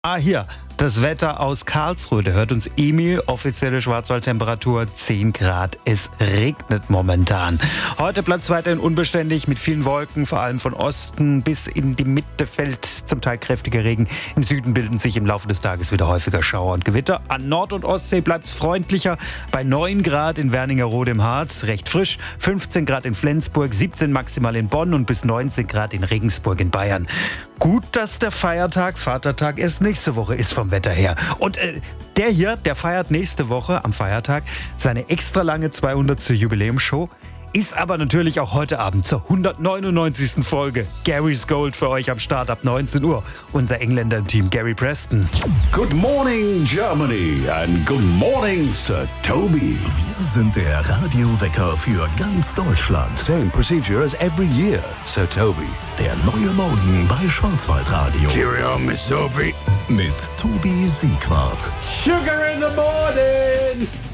Hier, das Wetter aus Karlsruhe. Da hört uns Emil, offizielle Schwarzwaldtemperatur 10 Grad. Es regnet momentan. Heute bleibt es weiterhin unbeständig mit vielen Wolken, vor allem von Osten bis in die Mitte fällt zum Teil kräftiger Regen. Im Süden bilden sich im Laufe des Tages wieder häufiger Schauer und Gewitter. An Nord- und Ostsee bleibt es freundlicher. Bei 9 Grad in Wernigerode im Harz, recht frisch. 15 Grad in Flensburg, 17 maximal in Bonn und bis 19 Grad in Regensburg in Bayern. Gut, dass der Feiertag, Vatertag, erst nächste Woche ist vom Wetter her. Und der hier, der feiert nächste Woche am Feiertag seine extra lange 200. Jubiläumsshow. Ist aber natürlich auch heute Abend zur 199. Folge Gary's Gold für euch am Start ab 19 Uhr. Unser Engländer im Team, Gary Preston. Good morning, Germany, and good morning, Sir Toby. Wir sind der Radiowecker für ganz Deutschland. Same procedure as every year, Sir Toby. Der neue Morgen bei Schwarzwaldradio. Cheerio, Miss Sophie. Mit Tobi Siegwart. Sugar in the morning.